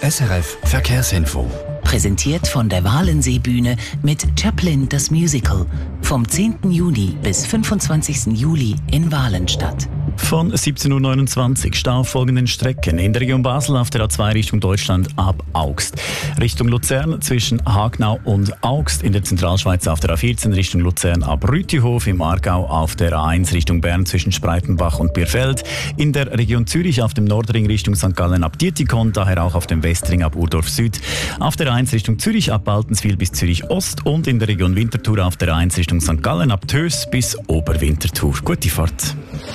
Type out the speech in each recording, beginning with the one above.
SRF Verkehrsinfo. Präsentiert von der Walensee-Bühne mit Chaplin das Musical. Vom 10. Juni bis 25. Juli in Walenstadt. Von 17.29 Uhr stehen auf folgenden Strecken in der Region Basel auf der A2 Richtung Deutschland ab Augst. Richtung Luzern zwischen Hagnau und Augst, in der Zentralschweiz auf der A14 Richtung Luzern ab Rütihof, im Aargau auf der A1 Richtung Bern zwischen Spreitenbach und Bierfeld, in der Region Zürich auf dem Nordring Richtung St. Gallen ab Dietikon, daher auch auf dem Westring ab Urdorf Süd, auf der A1 Richtung Zürich ab Baltenswil bis Zürich Ost und in der Region Winterthur auf der A1 Richtung St. Gallen ab Tös bis Oberwinterthur. Gute Fahrt.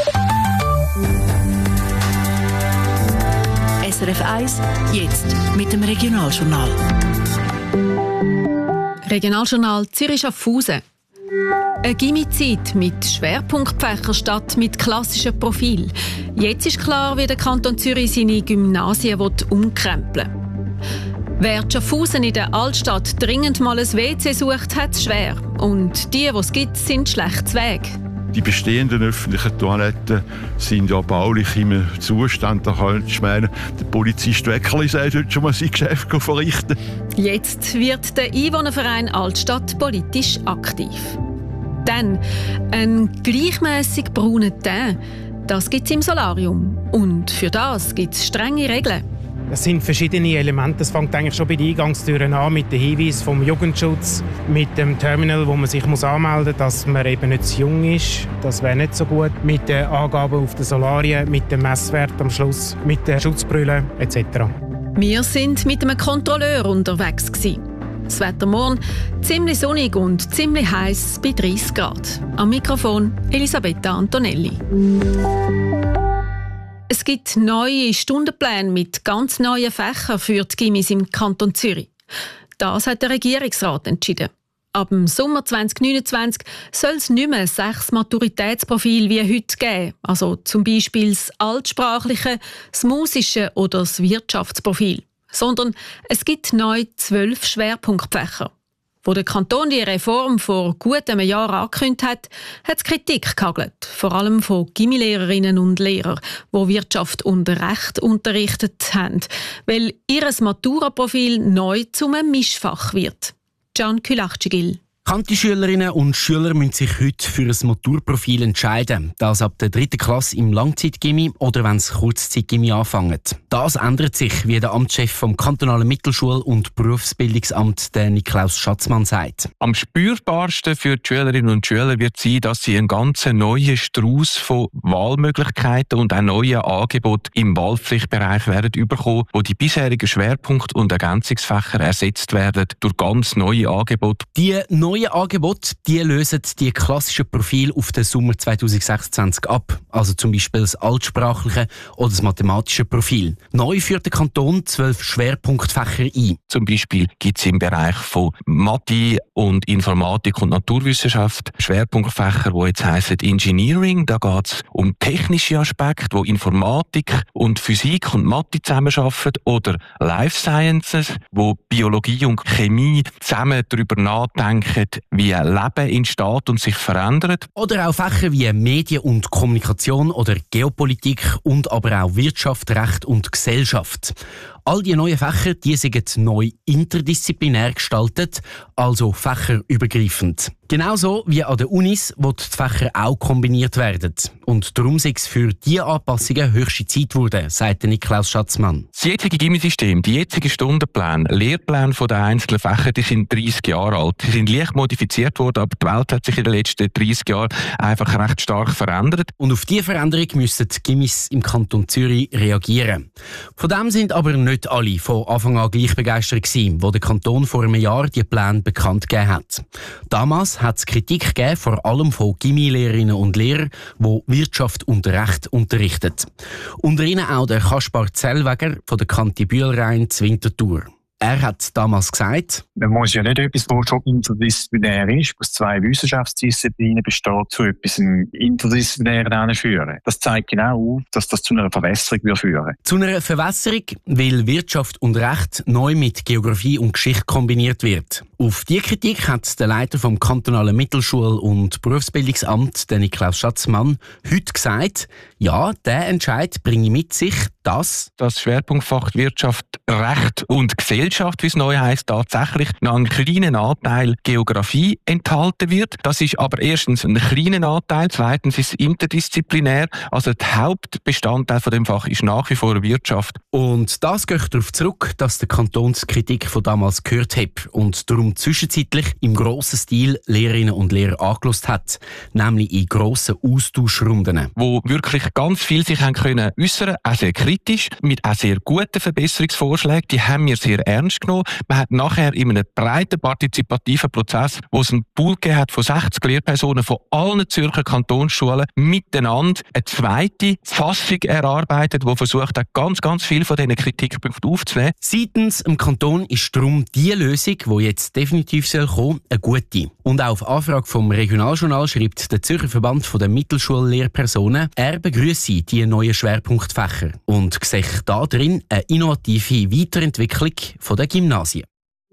SRF 1, jetzt mit dem Regionaljournal. Regionaljournal Zürich-Schaffhausen. Eine Gimmi-Zeit mit Schwerpunktfächern statt mit klassischen Profil. Jetzt ist klar, wie der Kanton Zürich seine Gymnasien umkrempeln will. Wer Schaffhausen in der Altstadt dringend mal ein WC sucht, hat es schwer. Und die es gibt, sind schlecht zu Weg. Die bestehenden öffentlichen Toiletten sind ja baulich im Zustand. Da kann ich meine, der Polizist Weckerli sagt heute schon mal sein Geschäft verrichten. Jetzt wird der Einwohnerverein Altstadt politisch aktiv. Dann ein gleichmäßig brauner Teint. Das gibt es im Solarium. Und für das gibt es strenge Regeln. Es sind verschiedene Elemente. Es fängt eigentlich schon bei den Eingangstüren an mit dem Hinweis vom Jugendschutz, mit dem Terminal, wo man sich anmelden muss, dass man eben nicht zu jung ist. Das wäre nicht so gut. Mit den Angaben auf den Solarien, mit dem Messwert am Schluss, mit den Schutzbrillen etc. Wir sind mit einem Kontrolleur unterwegs gewesen. Das Wetter morgen ziemlich sonnig und ziemlich heiß bei 30 Grad. Am Mikrofon Elisabetta Antonelli. Es gibt neue Stundenpläne mit ganz neuen Fächern für die Gimmis im Kanton Zürich. Das hat der Regierungsrat entschieden. Ab dem Sommer 2029 soll es nicht mehr 6 Maturitätsprofile wie heute geben. Also zum Beispiel das altsprachliche, das musische oder das Wirtschaftsprofil. Sondern es gibt neu 12 Schwerpunktfächer. Wo der Kanton die Reform vor gut einem Jahr angekündigt hat, hat es Kritik gehagelt. Vor allem von Gimmilehrerinnen und Lehrern, die Wirtschaft und Recht unterrichtet haben, weil ihr Maturaprofil neu zum Mischfach wird. Can Külachcigil. Kante-Schülerinnen und Schüler müssen sich heute für ein Maturprofil entscheiden. Das ab der 3. Klasse im Langzeit-Gimmi oder wenn es Kurzzeit-Gimmi anfängt. Das ändert sich, wie der Amtschef vom kantonalen Mittelschul- und Berufsbildungsamt, der Niklaus Schatzmann, sagt. Am spürbarsten für die Schülerinnen und Schüler wird sein, dass sie einen ganz neuen Strauß von Wahlmöglichkeiten und auch neuen Angeboten im Wahlpflichtbereich werden bekommen, wo die bisherigen Schwerpunkt- und Ergänzungsfächer ersetzt werden durch ganz neue Angebote. Die neuen Angebote, die lösen die klassischen Profile auf den Sommer 2026 ab. Also zum Beispiel das altsprachliche oder das mathematische Profil. Neu führt der Kanton 12 Schwerpunktfächer ein. Zum Beispiel gibt es im Bereich von Mathe und Informatik und Naturwissenschaft Schwerpunktfächer, die jetzt heissen Engineering. Da geht es um technische Aspekte, wo Informatik und Physik und Mathe zusammenarbeiten. Oder Life Sciences, wo Biologie und Chemie zusammen darüber nachdenken, wie Leben entsteht und sich verändert. Oder auch Fächer wie Medien und Kommunikation oder Geopolitik und aber auch Wirtschaft, Recht und Gesellschaft. All die neuen Fächer, die sind neu interdisziplinär gestaltet, also fächerübergreifend. Genauso wie an den Unis, wo die Fächer auch kombiniert werden. Und darum sei es für diese Anpassungen höchste Zeit geworden, sagt Niklaus Schatzmann. Das jetzige Gymnasium-System, die jetzigen Stundenpläne, Lehrpläne der einzelnen Fächer, die sind 30 Jahre alt. Sie sind leicht modifiziert worden, aber die Welt hat sich in den letzten 30 Jahren einfach recht stark verändert. Und auf diese Veränderung müssen die Gymnis im Kanton Zürich reagieren. Von dem sind aber nicht alle von Anfang an gleich begeistert gewesen, wo der Kanton vor einem Jahr die Pläne bekannt gegeben hat. Damals hat es Kritik gegeben, vor allem von Gymnasielehrerinnen und Lehrern, die Wirtschaft und Recht unterrichten. Unter ihnen auch der Kaspar Zellweger von der Kante Bühlrhein zu Winterthur. Er hat damals gesagt, man muss ja nicht etwas, das schon interdisziplinär ist, was 2 Wissenschaftsdisziplinen besteht, zu etwas Interdisziplinären führen. Das zeigt genau auf, dass das zu einer Verwässerung führen würde. Zu einer Verwässerung, weil Wirtschaft und Recht neu mit Geografie und Geschichte kombiniert wird. Auf diese Kritik hat der Leiter vom kantonalen Mittelschul- und Berufsbildungsamt, Niklaus Schatzmann, heute gesagt, ja, der Entscheid bringe mit sich, dass das Schwerpunktfach Wirtschaft, Recht und Gesellschaft, wie es neu heisst, tatsächlich noch einen kleinen Anteil Geografie enthalten wird. Das ist aber erstens ein kleiner Anteil, zweitens ist es interdisziplinär. Also der Hauptbestandteil von dem Fach ist nach wie vor Wirtschaft. Und das geht darauf zurück, dass der Kanton die Kritik von damals gehört hat und darum zwischenzeitlich im grossen Stil Lehrerinnen und Lehrer angehört hat, nämlich in grossen Austauschrunden. Wo wirklich ganz viel sich haben können äußern, auch sehr kritisch, mit auch sehr guten Verbesserungsvorschlägen, die haben wir sehr ernst genommen. Man hat nachher in einem breiten partizipativen Prozess, wo es einen Pool gegeben hat von 60 Lehrpersonen von allen Zürcher Kantonsschulen, miteinander eine zweite Fassung erarbeitet, die versucht hat, ganz viel von diesen Kritikpunkten aufzunehmen. Seitens dem Kanton ist darum die Lösung, die jetzt definitiv kommen soll, eine gute. Und auch auf Anfrage vom Regionaljournal schreibt der Zürcher Verband der Mittelschullehrpersonen, er begrüsse die neuen Schwerpunktfächer und sehe darin eine innovative Weiterentwicklung der Gymnasien.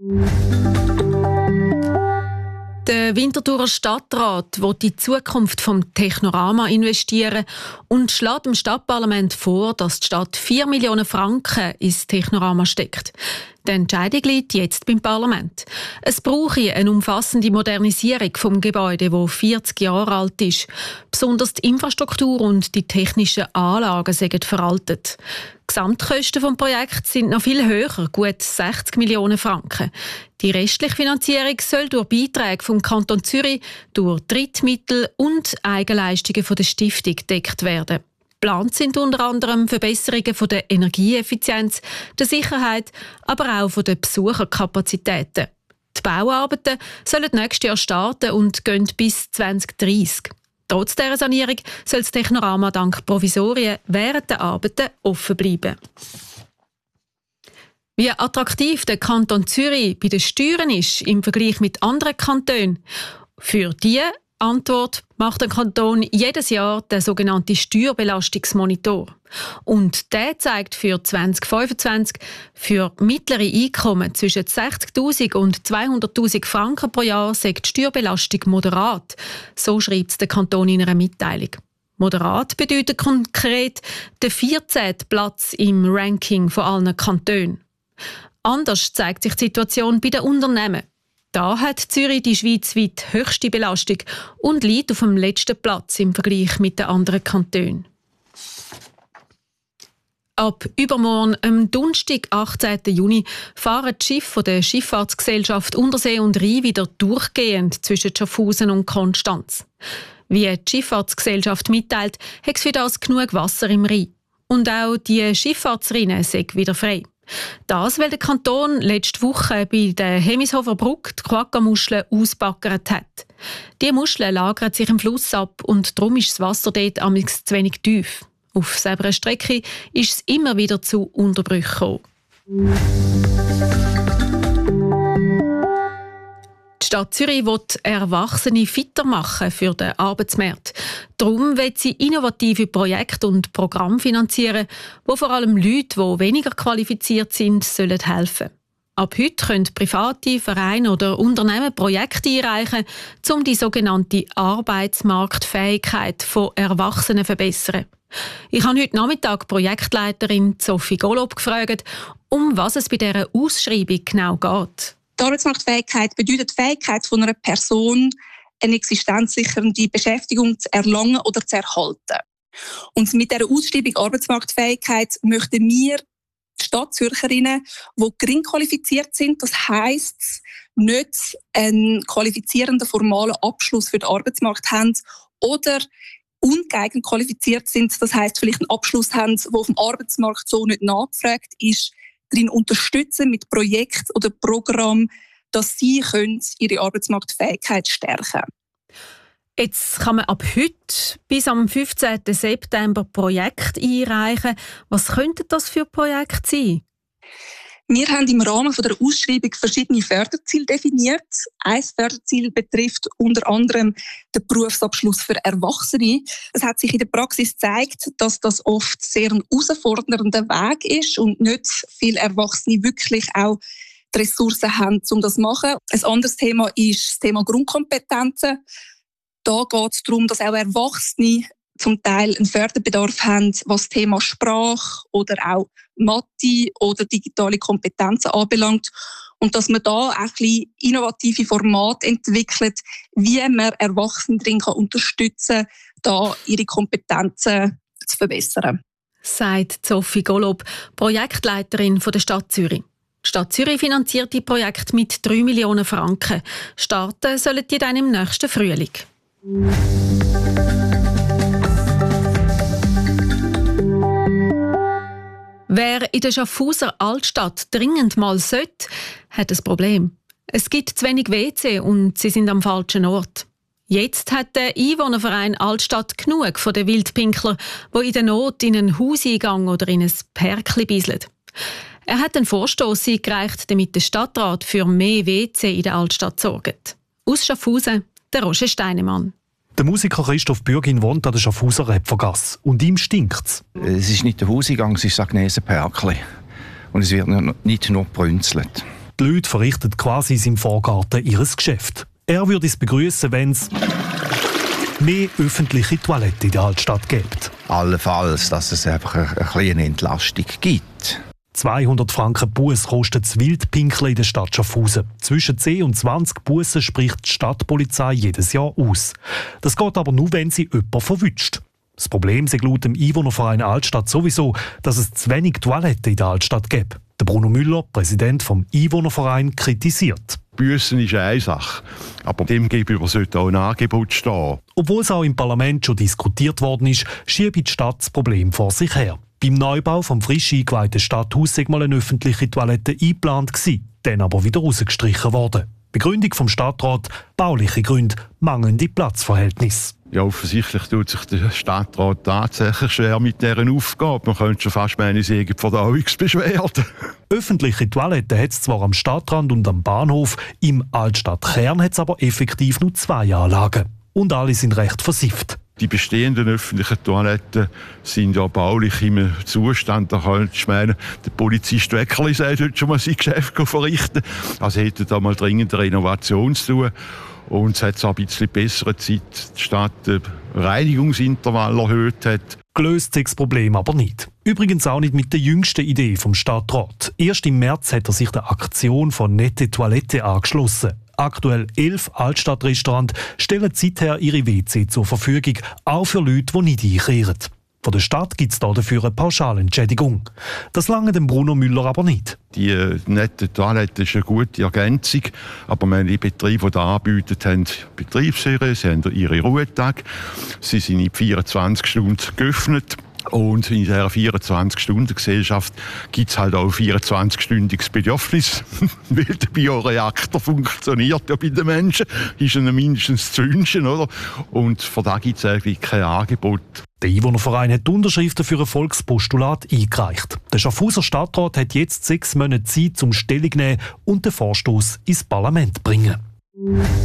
Der Winterthurer Stadtrat will in die Zukunft vom Technorama investieren und schlägt dem Stadtparlament vor, dass die Stadt 4 Millionen Franken ins Technorama steckt. Die Entscheidung liegt jetzt beim Parlament. Es brauche eine umfassende Modernisierung vom Gebäude, das 40 Jahre alt ist. Besonders die Infrastruktur und die technischen Anlagen sind veraltet. Die Gesamtkosten des Projekts sind noch viel höher, gut 60 Millionen Franken. Die restliche Finanzierung soll durch Beiträge vom Kanton Zürich, durch Drittmittel und Eigenleistungen von der Stiftung gedeckt werden. Geplant sind unter anderem Verbesserungen von der Energieeffizienz, der Sicherheit, aber auch von den Besucherkapazitäten. Die Bauarbeiten sollen nächstes Jahr starten und gehen bis 2030. Trotz dieser Sanierung soll das Technorama dank Provisorien während der Arbeiten offen bleiben. Wie attraktiv der Kanton Zürich bei den Steuern ist im Vergleich mit anderen Kantonen, für diese Antwort macht der Kanton jedes Jahr den sogenannten Steuerbelastungsmonitor. Und der zeigt für 2025 für mittlere Einkommen zwischen 60'000 und 200'000 Franken pro Jahr sei die Steuerbelastung moderat. So schreibt der Kanton in einer Mitteilung. Moderat bedeutet konkret den 14. Platz im Ranking von allen Kantonen. Anders zeigt sich die Situation bei den Unternehmen. Da hat Zürich die schweizweit höchste Belastung und liegt auf dem letzten Platz im Vergleich mit den anderen Kantonen. Ab übermorgen, am Donnerstag, 18. Juni, fahren die Schiffe der Schifffahrtsgesellschaft Untersee und Rhein wieder durchgehend zwischen Schaffhausen und Konstanz. Wie die Schifffahrtsgesellschaft mitteilt, hat es für das genug Wasser im Rhein. Und auch die Schifffahrtsrinnen sind wieder frei. Das, weil der Kanton letzte Woche bei der Hemishofer Brücke die Quagga-Muscheln ausbaggert hat. Diese Muscheln lagern sich im Fluss ab und darum ist das Wasser dort amigs zu wenig tief. Auf selber Strecke ist es immer wieder zu Unterbrüchen gekommen. Die Stadt Zürich will Erwachsene fitter machen für den Arbeitsmarkt. Darum will sie innovative Projekte und Programme finanzieren, wo vor allem Leute, die weniger qualifiziert sind, helfen sollen. Ab heute können private Vereine oder Unternehmen Projekte einreichen, um die sogenannte Arbeitsmarktfähigkeit von Erwachsenen zu verbessern. Ich habe heute Nachmittag Projektleiterin Sophie Golob gefragt, um was es bei dieser Ausschreibung genau geht. Die Arbeitsmarktfähigkeit bedeutet die Fähigkeit von einer Person, eine existenzsichernde Beschäftigung zu erlangen oder zu erhalten. Und mit dieser Ausschreibung Arbeitsmarktfähigkeit möchten wir die Stadtzürcherinnen, die gering qualifiziert sind, das heisst, nicht einen qualifizierenden formalen Abschluss für den Arbeitsmarkt haben oder ungeeignet qualifiziert sind, das heisst, vielleicht einen Abschluss haben, der auf dem Arbeitsmarkt so nicht nachgefragt ist, darin unterstützen mit Projekten oder Programmen, dass sie ihre Arbeitsmarktfähigkeit stärken können. Jetzt kann man ab heute bis am 15. September Projekte einreichen. Was könnten das für Projekte sein? Wir haben im Rahmen der Ausschreibung verschiedene Förderziele definiert. Ein Förderziel betrifft unter anderem den Berufsabschluss für Erwachsene. Es hat sich in der Praxis gezeigt, dass das oft sehr ein herausfordernder Weg ist und nicht viele Erwachsene wirklich auch die Ressourcen haben, um das zu machen. Ein anderes Thema ist das Thema Grundkompetenzen. Da geht es darum, dass auch Erwachsene zum Teil einen Förderbedarf haben, was das Thema Sprache oder auch Mathe oder digitale Kompetenzen anbelangt. Und dass man da auch ein bisschen innovative Formate entwickelt, wie man Erwachsene darin unterstützen kann, da ihre Kompetenzen zu verbessern. Sagt Sophie Golob, Projektleiterin der Stadt Zürich. Die Stadt Zürich finanziert die Projekte mit 3 Millionen Franken. Starten sollen die dann im nächsten Frühling. Wer in der Schaffhauser Altstadt dringend mal sollte, hat ein Problem. Es gibt zu wenig WC und sie sind am falschen Ort. Jetzt hat der Einwohnerverein Altstadt genug von den Wildpinkler, die in der Not in einen Hauseingang oder in ein Pärkli bisseln. Er hat einen Vorstoss eingereicht, damit der Stadtrat für mehr WC in der Altstadt sorgt. Aus Schaffhausen, der Roger Steinemann. Der Musiker Christoph Bürgin wohnt an der Schaffhauser Räpfergasse. Und ihm stinkt's. Es ist nicht der Hauseingang, es ist das Agnese-Pärkli. Und es wird nicht nur gebrünzelt. Die Leute verrichten quasi in seinem Vorgarten ihr Geschäft. Er würde es begrüßen, wenn es mehr öffentliche Toiletten in der Altstadt gibt. Allenfalls, dass es einfach eine kleine Entlastung gibt. 200 Franken Buß kostet das Wildpinkeln in der Stadt Schaffhausen. Zwischen 10 und 20 Bussen spricht die Stadtpolizei jedes Jahr aus. Das geht aber nur, wenn sie jemanden verwünscht. Das Problem ist laut dem Einwohnerverein Altstadt sowieso, dass es zu wenig Toiletten in der Altstadt gibt. Der Bruno Müller, Präsident vom Einwohnerverein, kritisiert. Büssen ist eine Sache, aber demgegenüber sollte auch ein Angebot stehen. Obwohl es auch im Parlament schon diskutiert worden ist, schiebt die Stadt das Problem vor sich her. Beim Neubau vom frisch eingeweihten Stadthaus sei mal eine öffentliche Toilette eingeplant gewesen, dann aber wieder rausgestrichen worden. Begründung vom Stadtrat: bauliche Gründe, mangelnde Platzverhältnisse. Ja, offensichtlich tut sich der Stadtrat tatsächlich schwer mit dieser Aufgabe. Man könnte schon fast meinen, sie hätten Verdauungsbeschwerden. Öffentliche Toiletten hat es zwar am Stadtrand und am Bahnhof, im Altstadtkern hat es aber effektiv nur 2 Anlagen. Und alle sind recht versifft. Die bestehenden öffentlichen Toiletten sind ja baulich im Zustand. Da könnte ich meinen, der Polizist Weckerli sollte heute schon mal sein Geschäft verrichten. Also hätte da mal dringend eine Renovation zu tun. Und es hat auch ein bisschen bessere Zeit, die Stadt das Reinigungsintervall erhöht hat. Gelöst ist das Problem aber nicht. Übrigens auch nicht mit der jüngsten Idee vom Stadtrat. Erst im März hat er sich der Aktion von Nette Toilette angeschlossen. Aktuell 11 Altstadtrestaurants stellen seither ihre WC zur Verfügung, auch für Leute, die nicht einkehren. Von der Stadt gibt es dafür eine Pauschalentschädigung. Das lange dem Bruno Müller aber nicht. Die nette Toilette ist eine gute Ergänzung, aber die Betriebe, die das anbieten, haben Betriebsferien, sie haben ihre Ruhetage, sie sind in 24 Stunden geöffnet. Und in dieser 24-Stunden-Gesellschaft gibt es halt auch 24-stündiges Bedürfnis. Weil der Bioreaktor funktioniert ja bei den Menschen, ist ihnen mindestens zu wünschen, oder? Und von da gibt es eigentlich kein Angebot. Der Einwohnerverein hat die Unterschriften für ein Volkspostulat eingereicht. Der Schaffhauser Stadtrat hat jetzt 6 Monate Zeit, um Stellung zu nehmen und den Vorstoss ins Parlament zu bringen.